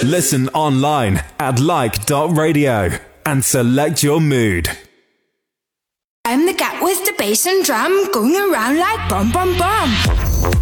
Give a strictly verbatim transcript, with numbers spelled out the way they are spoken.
Listen online at like dot radio and select your mood. I'm the cat with the bass and drum going around like bum bum bum.